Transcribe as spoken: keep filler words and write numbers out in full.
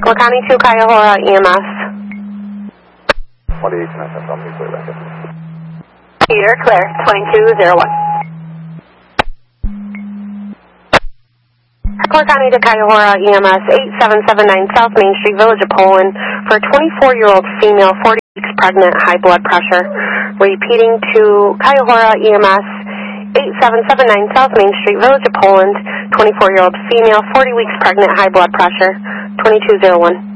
Echo County to Cuyahoga E M S. twenty-eight minutes, I'll be clear back up. You're clear, twenty-two zero one. Echo County to Cuyahoga E M S eight seven seven nine South Main Street, Village of Poland, for a twenty-four-year-old female, forty weeks pregnant, high blood pressure. Repeating to Cuyahoga E M S eight seven seven nine South Main Street, Village of Poland, twenty-four-year-old female, forty weeks pregnant, high blood pressure, twenty-two zero one.